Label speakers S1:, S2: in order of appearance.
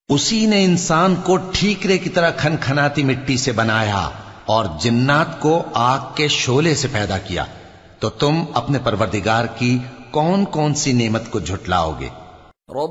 S1: उसी ने इंसान को ठीकरे की तरह खनखनाती मिट्टी से बनाया और जिन्नात को आग के शोले से पैदा किया। तो तुम अपने परवरदिगार की कौन कौन सी नेमत को झुटलाओगे?